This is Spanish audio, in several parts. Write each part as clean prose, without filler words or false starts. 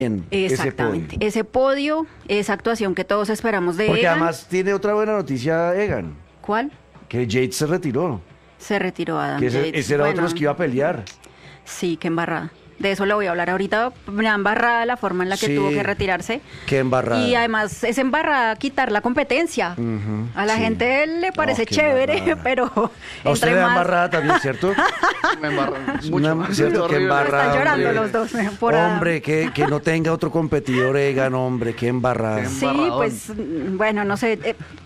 Exactamente. Ese podio, esa actuación que todos esperamos de Porque Egan. además tiene otra buena noticia, Egan, ¿Cuál? que Yates se retiró. Se retiró Adam Que ese Yates. era Bueno, otro de los que iba a pelear. Sí, qué embarrada. De eso le voy a hablar ahorita. Me da embarrada la forma en la que Sí. tuvo que retirarse. Qué embarrada. Y además es embarrada quitar la competencia. A la sí. gente le parece qué chévere, embarrada. pero A usted entre le da más... embarrada también, ¿cierto? Me embarró mucho. Una- ¿cierto? Qué Horrible. embarrada, Están llorando hombre. los dos por Adam. Hombre, que no tenga otro competidor, Egan, hombre, qué embarrada. Qué Sí, embarradón. pues, bueno, no sé.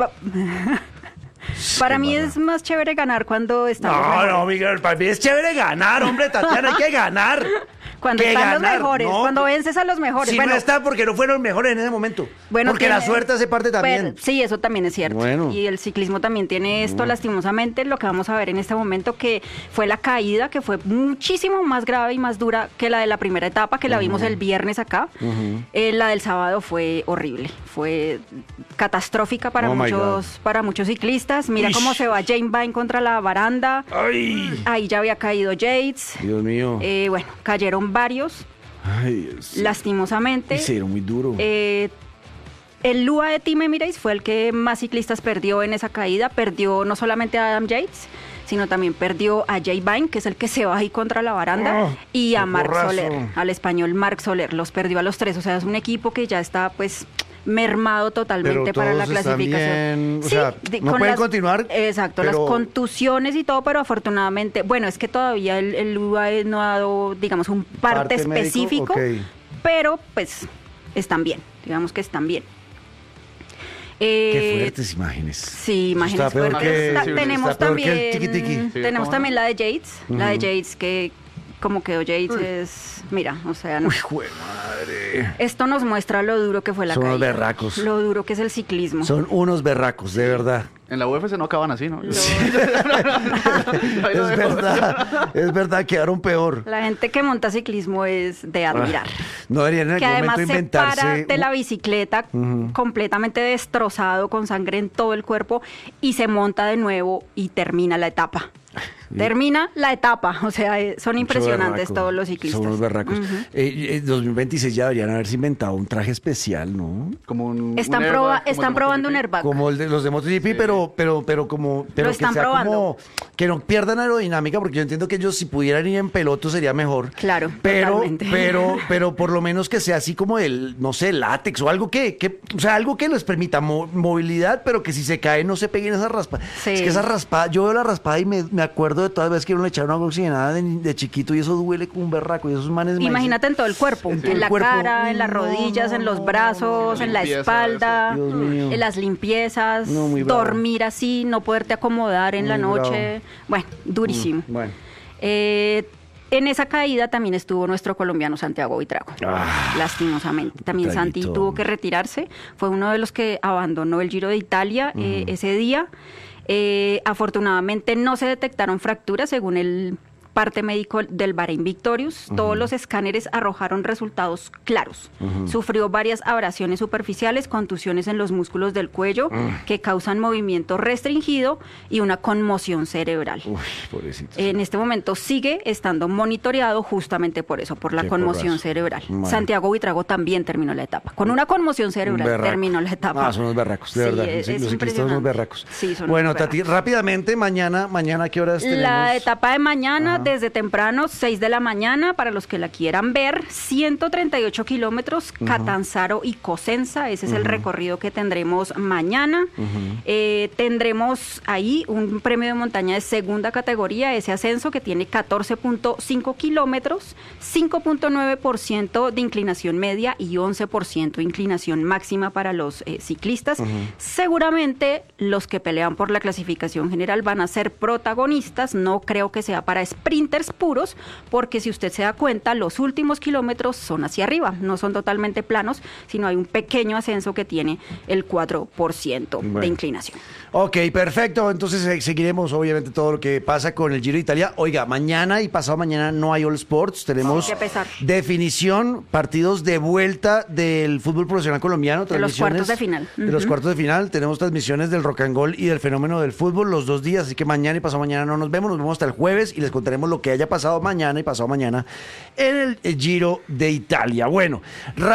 Para mí es más chévere ganar cuando están los No, mejores. no, Miguel, para mí es chévere ganar, hombre, Tatiana, hay que ganar. Cuando Que están los ganar, mejores, ¿no? cuando vences a los mejores. Si bueno, no está porque no fueron mejores en ese momento. bueno, porque la tiene- suerte hace parte también. pero- sí, eso también es cierto. Bueno. Y el ciclismo también tiene esto, lastimosamente, lo que vamos a ver en este momento, que fue la caída, que fue muchísimo más grave y más dura que la de la primera etapa, que la vimos el viernes acá. La del sábado fue horrible, fue catastrófica para, Oh, my para muchos ciclistas. Mira Ish. cómo se va Jane Vine contra la baranda. Ay, Ahí ya había caído Yates. Dios mío. Bueno, cayeron varios, Ay, Dios. lastimosamente. Y se dieron muy duro. El Lua de Team Emirates fue el que más ciclistas perdió en esa caída. Perdió no solamente a Adam Yates, sino también perdió a Jay Vine, que es el que se va ahí contra la baranda, y a qué Marc porrazo. Soler, al español Marc Soler. Los perdió a los tres. O sea, es un equipo que ya está, pues, mermado totalmente Pero para la todos están clasificación. bien, o sea, no con pueden continuar, Exacto, pero- las contusiones y todo, pero afortunadamente, bueno, es que todavía el UAE no ha dado, digamos, un parte médico, específico, ok. pero pues están bien, digamos que están bien. Qué fuertes imágenes. Sí, Eso imágenes está peor fuertes. que- Tenemos está peor que el también, tiqui-tiqui. Sí, tenemos ¿cómo también la de Yates, la de Yates que como quedó Yates es, mira, o sea, no. Uy, jue madre. Esto nos muestra lo duro que fue la Son unos caída, berracos. lo duro que es el ciclismo. Son unos berracos, de verdad. En la UFC no acaban así, ¿no? Es verdad, quedaron peor. La gente que monta ciclismo es de admirar. No deberían en Que algún además momento se para inventarse. de la bicicleta completamente destrozado, con sangre en todo el cuerpo, y se monta de nuevo y termina la etapa. Termina la etapa, o sea, son impresionantes berraco. todos los ciclistas. Son unos berracos. 2026 ya deberían haberse inventado un traje especial, ¿no? Como un Están, airbag, como el de están probando un MotoGP. airbag. Como el de los de MotoGP, pero como pero Lo que están sea probando. como que no pierdan aerodinámica, porque yo entiendo que ellos si pudieran ir en peloto sería mejor. Claro, pero totalmente. pero por lo menos que sea así como el, no sé, látex o algo o sea, algo que les permita movilidad, pero que si se cae no se peguen esas raspadas. Sí. Es que esa raspada, yo veo la raspada y me acuerdo de todas las veces que uno le echaron agua oxigenada de chiquito y eso duele como un berraco y esos manes Imagínate en todo el cuerpo, En todo en el la cuerpo. cara, en las No, rodillas, no, en los no, brazos, en la Limpieza, espalda, eso. Dios mío. en las limpiezas, No, muy bravo. dormir así, no poderte acomodar en la Muy noche. Bueno, durísimo. Bueno. En esa caída también estuvo nuestro colombiano Santiago Buitrago, lastimosamente. También Santi traguito. tuvo que retirarse, fue uno de los que abandonó el Giro de Italia ese día. Afortunadamente no se detectaron fracturas según el parte médico del Bahrein Victorious. Todos los escáneres arrojaron resultados claros. Sufrió varias abrasiones superficiales, contusiones en los músculos del cuello que causan movimiento restringido y una conmoción cerebral. Uy, pobrecito. En este momento sigue estando monitoreado justamente por eso, por la Qué conmoción porrazo. cerebral. Bueno. Santiago Buitrago también terminó la etapa. Con una conmoción cerebral Berraco. terminó la etapa. Ah, son unos berracos, de Sí, verdad. es Los ciclistas son unos impresionante. berracos. Sí, son Bueno, unos Tati, berracos. rápidamente, mañana ¿a qué horas tenemos? La etapa de mañana, Ajá. desde temprano, 6 de la mañana, para los que la quieran ver, 138 kilómetros, Catanzaro y Cosenza, ese es el recorrido que tendremos mañana. Tendremos ahí un premio de montaña de segunda categoría, ese ascenso que tiene 14.5 kilómetros, 5.9% de inclinación media y 11% de inclinación máxima para los ciclistas. Seguramente los que pelean por la clasificación general van a ser protagonistas, no creo que sea para sprinters puros, porque si usted se da cuenta, los últimos kilómetros son hacia arriba, no son totalmente planos, sino hay un pequeño ascenso que tiene el 4% de Bueno. inclinación. Ok, perfecto. Entonces seguiremos obviamente todo lo que pasa con el Giro de Italia. Oiga, mañana y pasado mañana no hay All Sports. Tenemos Qué pesar. definición, partidos de vuelta del fútbol profesional colombiano. De los transmisiones cuartos de final. De los cuartos de final. Tenemos transmisiones del Rock and Roll y del fenómeno del fútbol los 2 días. Así que mañana y pasado mañana no nos vemos. Nos vemos hasta el jueves y les contaremos veremos lo que haya pasado mañana y pasado mañana en el Giro de Italia. Bueno,